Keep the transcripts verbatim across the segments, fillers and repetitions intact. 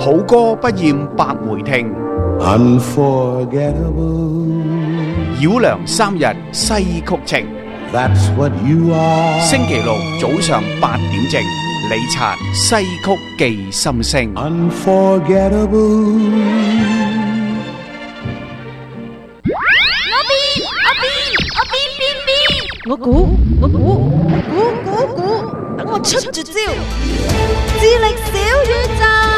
好歌不厭百回聽， Unforgettable. 繞梁三日西曲情。 That's what you are. 星期六早上八點正，李察西曲記心聲。 Unforgettable. 我估我估我估估估，等我出絕招，智力小宇宙，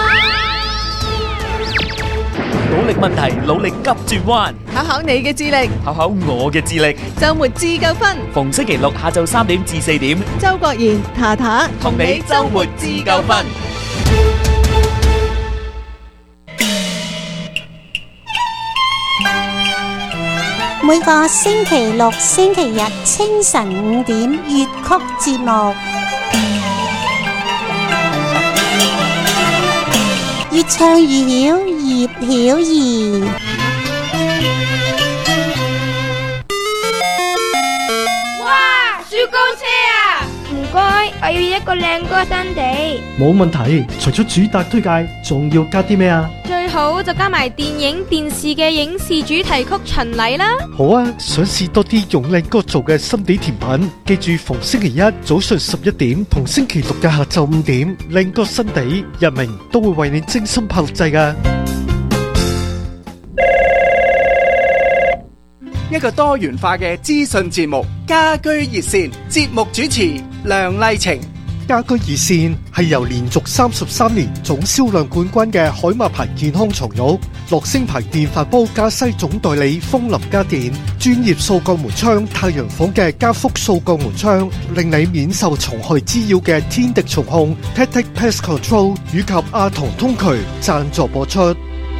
努力問題，努力急轉彎， 考考你嘅智力， 考考我嘅智力。 周末自救分， 逢星期六下晝三點至四點， 周國賢、塔塔同你周末自救分。 每個星期六、星期日清晨五點粵曲節目，越唱越曉，葉曉儀。 哇！雪糕車啊！唔該，我要一個靚歌新地。 冇問題，除咗主打推介，仲要加啲咩啊？ 最好就加埋電影、電視嘅影視主題曲巡禮啦。 好啊，想試多啲用靚歌做嘅心地甜品，記住逢星期一早上十一點同星期六嘅下晝五點，靚歌新地日明都會為你精心拍錄製㗎。 一個多元化嘅資訊節目，家居熱線節目主持梁麗晴。 家居熱線係由連續三十三年總銷量冠軍嘅海馬牌健康床褥、樂聲牌電飯煲加西總代理風林家電、專業掃鋼門窗太陽房嘅加福掃鋼門窗，令你免受蟲害滋擾嘅天敵蟲控 Tactic Pest Control 以及阿童通渠贊助播出。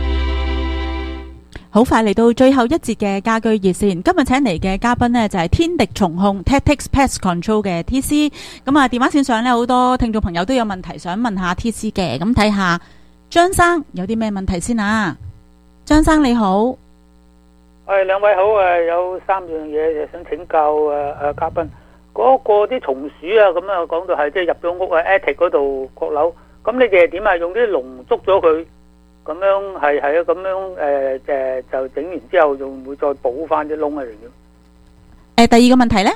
好快嚟到最後一節嘅家居熱線，今日請嚟嘅嘉賓呢，就係天敵蟲控 Tactic Pest Control 嘅 T C。咁啊，電話線上呢，好多聽眾朋友都有問題想問下 T C 嘅，咁睇下張生有啲咩問題先啊？張生你好， 誒兩位好，誒有三樣嘢想請教誒誒嘉賓，嗰個啲松鼠啊，咁啊講到係即係入咗屋啊 attic 嗰度閣樓，咁你哋係點啊？用啲籠捉咗佢？咁樣係係啊，咁樣誒誒就整完之後，仲會再補翻啲窿啊嚟嘅。 誒，第二個問題咧？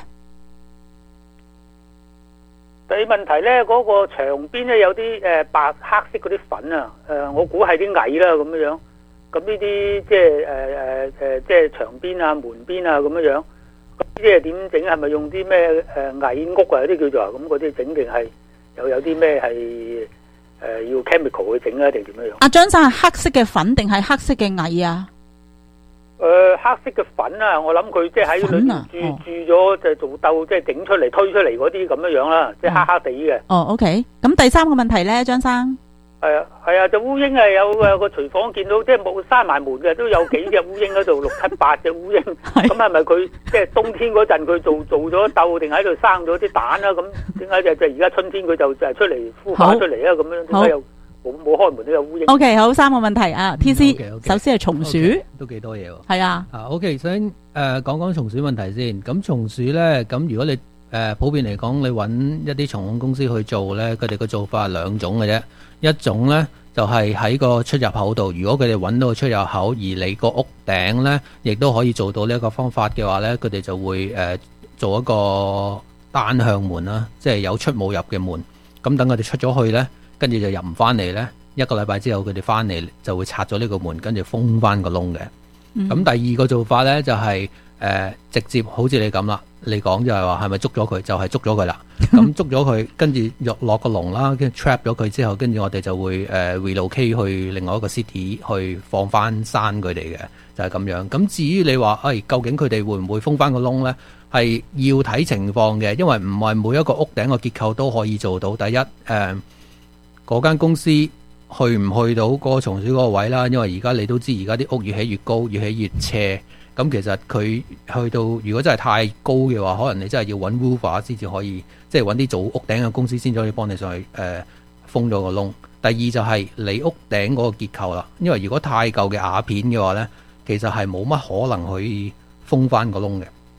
第二問題咧，嗰個牆邊咧有啲誒白黑色嗰啲粉啊，誒我估係啲蟻啦咁樣樣。咁呢啲即係誒誒誒，即係牆邊啊、門邊啊咁樣樣。咁呢啲係點整？係咪用啲咩誒蟻屋啊？啲叫做咁嗰啲整定係又有啲咩係？誒、呃，要 chemical 去整啊，定點樣樣？ 阿張生係黑色嘅粉定係黑色嘅蟻啊？ 誒、呃，黑色嘅粉啊，我諗佢即係喺裏面注注咗，就做鬥，即係整出嚟推出嚟嗰啲咁樣樣啦，即係黑黑地嘅。 哦 ，OK。咁第三個問題咧，張生。 係啊，係啊，隻烏蠅係有誒個廚房見到，即係冇閂埋門嘅，都有幾隻烏蠅喺度，六七八隻烏蠅。咁係咪佢即係冬天嗰陣佢做做咗竇，定喺度生咗啲蛋啊？咁點解就就而家春天佢就就係出嚟孵化出嚟啊？咁樣點解又冇冇開門都有烏蠅 ？OK， 好，三個問題啊 ，T C， 首先係松鼠， 都幾多嘢喎。 係啊。 啊 ，OK， 想誒講講松鼠問題先。咁松鼠咧，咁如果你誒普遍嚟講，你揾一啲蟲控公司去做咧，佢哋嘅做法係兩種嘅啫。一種咧就係喺個出入口度，如果佢哋揾到個出入口，而你個屋頂咧亦都可以做到呢一個方法嘅話咧，佢哋就會誒做一個單向門啦，即係有出冇入嘅門。咁等佢哋出咗去咧，跟住就入唔翻嚟咧。一個禮拜之後佢哋翻嚟就會拆咗呢個門，跟住封翻個窿嘅。咁、嗯、第二個做法咧就係、是、誒、呃、直接好似你咁啦，你講就係話係咪捉咗佢就係、是、捉咗佢啦。咁捉咗佢，跟住落落個籠啦，跟住 trap 咗佢之後，跟住我哋就會誒、呃、relocate 去另外一個 city 去放翻山佢哋嘅，就係、是、咁樣。咁至於你話誒、哎、究竟佢哋會唔會封翻個窿咧？係要睇情況嘅，因為唔係每一個屋頂嘅結構都可以做到。第一誒嗰間公司去唔去到嗰個松鼠嗰個位啦？因為而家你都知，而家啲屋越起越高，越起越斜。咁其實佢去到如果真係太高嘅話，可能你真係要揾 roofer 先至可以，即係揾啲做屋頂嘅公司先可以幫你上去誒、呃、封咗個窿。第二就係你屋頂嗰個結構啦，因為如果太舊嘅瓦片嘅話呢，其實係冇乜可能去封翻個窿嘅。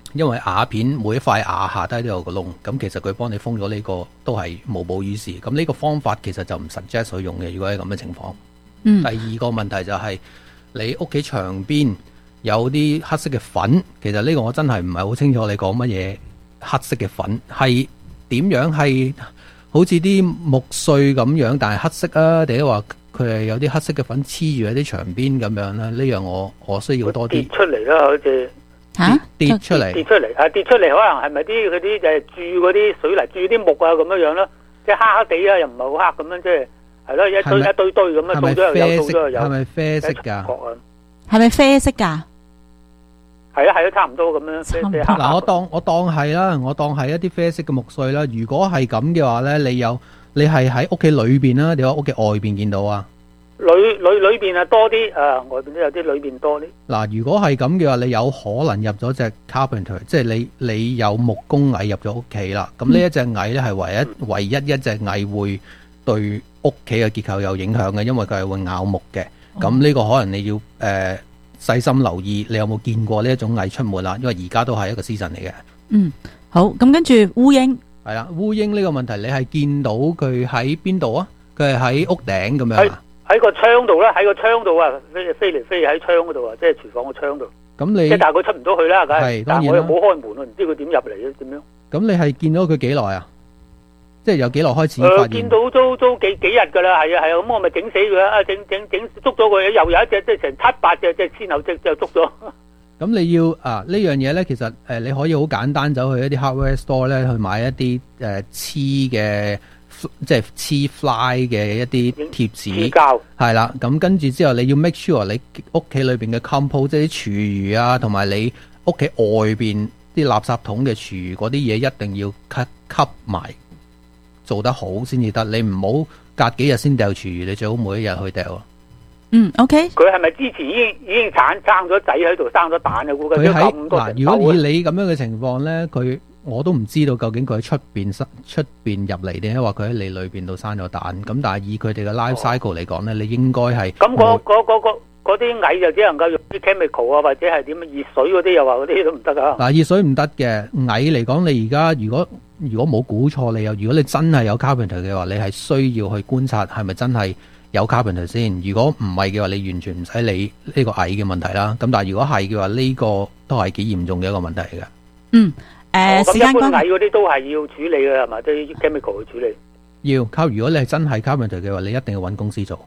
因為瓦片每一塊瓦下低都有個窿，咁其實佢幫你封咗呢個都係無補於事。咁呢個方法其實就唔 suggest 去用嘅。如果係咁嘅情況， 嗯， 第二個問題就係、是、你屋企牆邊有啲黑色嘅粉，其實呢個我真係唔係好清楚你講乜嘢黑色嘅粉係點樣，係好似啲木碎咁樣，但係黑色啊，定係話佢係有啲黑色嘅粉黐住喺啲牆邊咁樣咧？呢樣我我需要多啲跌出嚟啦，好似嚇跌出嚟， 跌出嚟啊！跌出嚟，可能係咪啲嗰啲誒注嗰啲水泥注啲木啊咁樣樣咯？即係黑黑地啊，又唔係好黑咁樣，即係係咯，一堆一堆堆咁樣， 係咪到咗又有， 啡色？ 到咗又有， 係咪啡色㗎？ 係咪啡色㗎？ 係啊係啊，差唔多咁樣。啡啡黑黑嗱，我當我當係啦，我當係一啲啡色嘅木碎啦。如果係咁嘅話咧，你有你係喺屋企裏邊啦，定喺屋企外邊見到啊？ 裏裏裏邊啊多啲，誒外邊都有啲，裏邊多啲。 嗱，如果係咁嘅話，你有可能入咗隻 carpenter，即係你你有木工蟻入咗屋企啦。咁呢一隻蟻咧係唯一唯一一隻蟻會對屋企嘅結構有影響嘅，因為佢係會咬木嘅。咁呢個可能你要誒、呃、細心留意，你有冇見過呢一種蟻出沒啦？因為而家都係一個 season 嚟嘅。 嗯，好。咁跟住烏蠅係啦，烏蠅呢個問題你係見到佢喺邊度啊？佢係喺屋頂咁樣啊？ 喺個窗度啦，喺個窗度啊，飛飛嚟飛去喺窗嗰度啊，即係廚房個窗度。 咁你即係但係佢出唔到去啦，梗係。但係我又冇開門喎，唔知佢點入嚟嘅點樣。 咁你係見到佢幾耐啊？即係由幾耐開始發現？ 誒，見到都都幾幾日㗎啦，係啊係啊，咁我咪整死佢啊！整整整捉咗佢，又有一隻即係成七八隻，即係先後即就捉咗。 咁你要啊呢樣嘢咧，其實誒你可以好簡單走去一啲 hardware store 咧，去買一啲誒黐嘅。即係黐 fly 嘅一啲貼紙，係啦，咁跟住之後你要 make sure 你屋企裏邊嘅 compost 即係啲廚餘啊，同埋你屋企外邊啲垃圾桶嘅廚餘嗰啲嘢一定要吸吸埋，做得好先至得。你唔好隔幾日先掉廚餘，你最好每一日去掉咯。 嗯 ，OK。 佢係咪之前已經已經產生咗仔喺度，生咗蛋啊？估計佢喺咁多嗱，如果以你咁樣嘅情況咧，佢。我都唔知道究竟佢喺出邊生出邊入嚟定係話佢喺你裏邊度生咗蛋。咁但係以佢哋嘅 life cycle 嚟講咧，你應該係咁嗰嗰嗰嗰嗰啲蟻就只能夠用啲 chemical 啊，或者係點啊熱水嗰啲，又話嗰啲都唔得啊。 嗱，熱水唔得嘅蟻嚟講，你而家如果如果冇估錯，你又如果你真係有 carpenter 嘅話，你係需要去觀察係咪真係有 carpenter 先。如果唔係嘅話，你完全唔使理呢個蟻嘅問題啦。咁但係如果係嘅話，呢個都係幾嚴重嘅一個問題嚟嘅。 嗯。誒，時間關係， 蟻嗰啲都係要處理嘅，係咪？啲 chemical 去處理。 要靠，如果你係真係 carpenter 嘅話，你一定要揾公司做。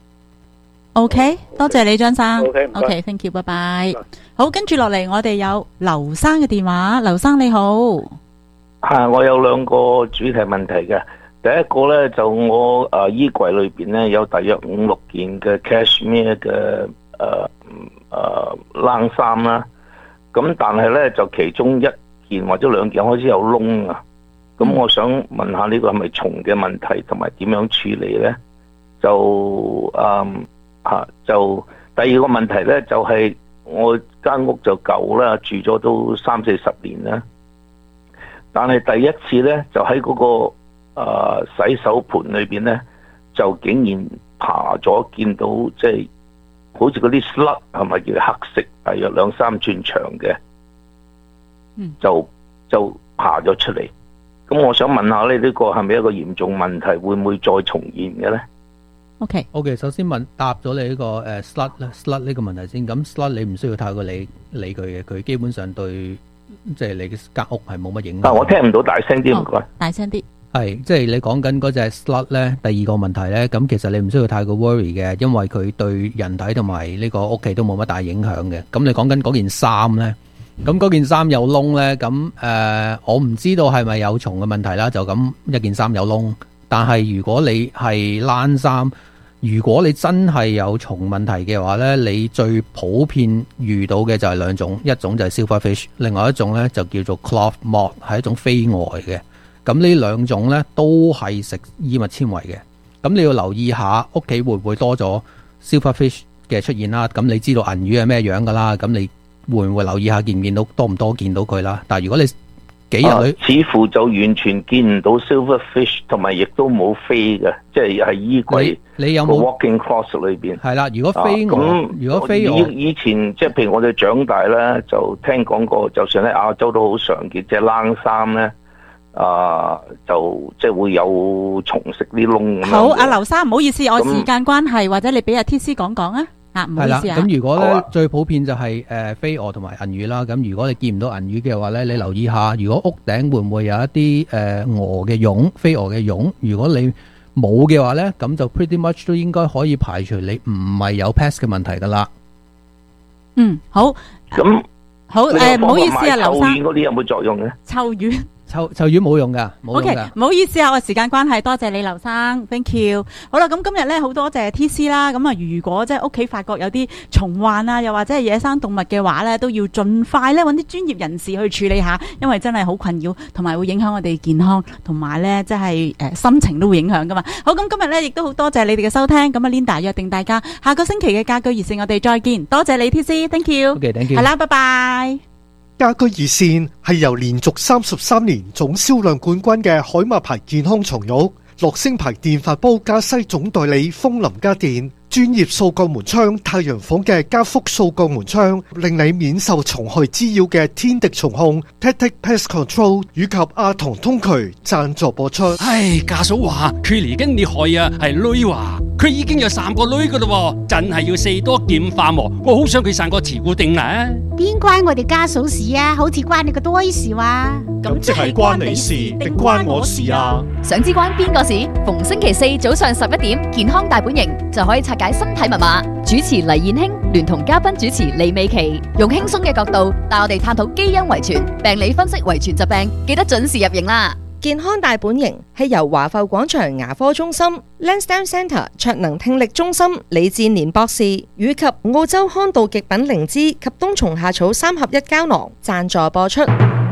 OK，多謝你張生。 OK，OK，thank you，拜拜。好，跟住落嚟，我哋有劉生嘅電話。劉生你好。 係，我有兩個主題問題嘅。第一個咧就我誒衣櫃裏邊咧有大約五六件嘅 cashmere 嘅誒誒冷衫啦。咁但係咧就其中一件或者兩件開始有窿啊，咁我想問下呢個係咪蟲嘅問題，同埋點樣處理呢？就誒吓，就第二個問題呢，就係、是、我間屋就舊啦，住咗都三四十年啦，但係第一次呢，就喺嗰、那個誒、呃、洗手盆裏邊呢，就竟然爬咗，見到即係、就是、好似嗰啲 slug 係咪叫黑色，大約兩三寸長嘅。就就爬咗出嚟，咁我想問下咧，呢個係咪一個嚴重問題，會唔會再重現嘅咧 ？OK OK， 首先問答咗你呢個誒 slot 咧 slot 呢個問題先。咁 slot 你唔需要太過理理佢嘅，佢基本上對即係你嘅間屋係冇乜影響。 但我聽唔到，大聲啲唔該。 大聲啲。 係即係你講緊嗰隻 slot 咧，第二個問題咧，咁其實你唔需要太過 worry 嘅，因為佢對人體同埋呢個屋企都冇乜大影響嘅。咁你講緊嗰件衫咧？咁嗰件衫有窿呢，咁誒、呃，我唔知道係咪有蟲嘅問題啦。就咁一件衫有窿，但係如果你係冷衫，如果你真係有蟲問題嘅話呢，你最普遍遇到嘅就係兩種，一種就係 silverfish， 另外一種呢就叫做 cloth moth， 係一種飛蛾嘅。咁呢兩種呢都係食衣物纖維嘅。咁你要留意下屋企會唔會多咗 silverfish 嘅出現啦。咁你知道銀魚係咩樣噶啦，咁你會唔會留意下見唔見到多唔多見到佢啦？但係如果你幾日裏、 啊，似乎就完全見唔到 silverfish， 同埋亦都冇飛嘅，即係係衣櫃你有個冇 walking closet 裏邊。 係啦，如果飛蛾， 咁、 如果飛蛾， 以以前即係譬如我哋長大咧，就聽講過，就算喺亞洲都好常見，即係冷衫咧。啊，就即係會有蟲食啲窿咁樣。 好，阿劉生唔好意思，我時間關係，或者你俾阿 T C 講講啊。啊，唔好意思啊。 咁如果咧、 啊、 最普遍就係誒飛蛾同埋銀魚啦。咁如果你見唔到銀魚嘅話咧，你留意下，如果屋頂會唔會有一啲誒蛾嘅蛹、飛蛾嘅蛹？如果你冇嘅話咧，咁就 pretty much 都應該可以排除你唔係有 pest 嘅問題噶啦。 嗯，好。 咁好誒，唔好意思啊，劉生。 臭丸嗰啲有冇作用嘅？ 臭丸。 臭臭魚冇用噶，冇用噶。 OK，唔好意思啊，我時間關係，多謝你劉生 ，thank you。好啦，咁今日咧好多謝 T C 啦。咁啊，如果即係屋企發覺有啲蟲患啊，又或者係野生動物嘅話咧，都要盡快咧揾啲專業人士去處理下，因為真係好困擾，同埋會影響我哋健康，同埋咧即係誒心情都會影響噶嘛。好，咁今日咧亦都好多謝你哋嘅收聽。咁啊 ，Linda 約定大家下個星期嘅家居熱線，我哋再見。多謝你 T C，thank you。OK，thank you。係啦，拜拜。 家居熱線係由連續三十三年總銷量冠軍嘅海馬牌健康床褥、樂聲牌電飯煲加西總代理風林家電、專業掃鋼門窗太陽房嘅加福掃鋼門窗，令你免受蟲害滋擾嘅天敵蟲控 Tactic Pest Control 以及阿童通渠贊助播出。 唉，家嫂話佢嚟緊厲害啊，係女話佢已經有三個女噶啦，真係要四多劍化喎。我好想佢生個慈固定啊！ 邊關我哋家嫂事啊？好似關你個多事啊！ 咁即係關你事定關我事啊？ 想知關邊個事？逢星期四早上十一點，健康大本營就可以拆解身體密碼。主持黎燕卿聯同嘉賓主持李美琪，用輕鬆嘅角度帶我哋探討基因遺傳、病理分析遺傳疾病，記得準時入營啦！ 健康大本營係由華埠廣場牙科中心、Lansdowne Centre 卓能聽力中心李志年博士以及澳洲康道極品靈芝及冬蟲夏草三合一膠囊贊助播出。